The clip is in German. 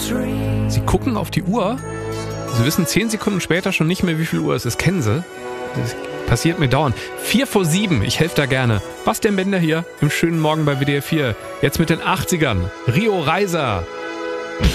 Sie gucken auf die Uhr. Sie wissen 10 Sekunden später schon nicht mehr, wie viel Uhr es ist. Kennen Sie? Das passiert mir dauernd. 4 vor 7, ich helfe da gerne. Bastian Bender hier im schönen Morgen bei WDR 4. Jetzt mit den 80ern. Rio Reiser.